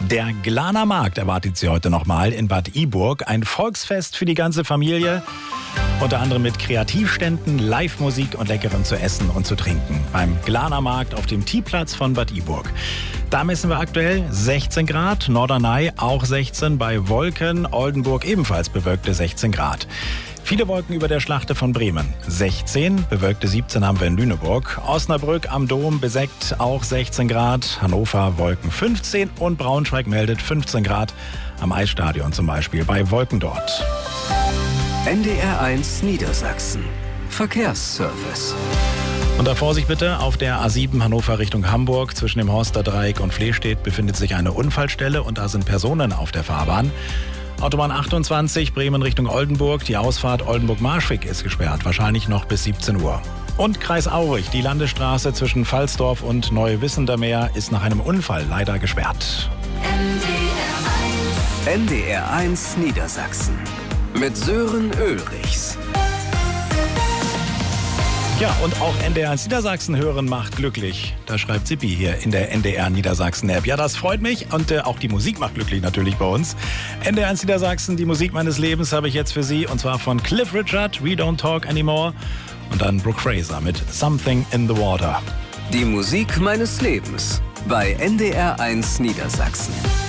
Der Glaner Markt erwartet Sie heute nochmal in Bad Iburg. Ein Volksfest für die ganze Familie. Unter anderem mit Kreativständen, Live-Musik und Leckerem zu essen und zu trinken. Beim Glaner Markt auf dem T-Platz von Bad Iburg. Da messen wir aktuell 16 Grad, Norderney auch 16, bei Wolken, Oldenburg ebenfalls bewölkte 16 Grad. Viele Wolken über der Schlachte von Bremen. 16, bewölkte 17 haben wir in Lüneburg. Osnabrück am Dom beseckt auch 16 Grad. Hannover Wolken 15 und Braunschweig meldet 15 Grad. Am Eisstadion zum Beispiel bei Wolken dort. NDR1 Niedersachsen. Verkehrsservice. Und da Vorsicht bitte, auf der A7 Hannover Richtung Hamburg zwischen dem Horster Dreieck und Flehstedt befindet sich eine Unfallstelle und da sind Personen auf der Fahrbahn. Autobahn 28 Bremen Richtung Oldenburg, die Ausfahrt Oldenburg-Marschwig ist gesperrt, wahrscheinlich noch bis 17 Uhr. Und Kreis Aurich, die Landesstraße zwischen Pfalzdorf und Neuwissendermeer ist nach einem Unfall leider gesperrt. NDR1 Niedersachsen mit Sören Ulrichs. Ja, und auch NDR1 Niedersachsen hören macht glücklich. Da schreibt Sippi hier in der NDR Niedersachsen App. Ja, das freut mich und auch die Musik macht glücklich natürlich bei uns. NDR1 Niedersachsen, die Musik meines Lebens habe ich jetzt für Sie und zwar von Cliff Richard, We Don't Talk Anymore und dann Brooke Fraser mit Something in the Water. Die Musik meines Lebens bei NDR1 Niedersachsen.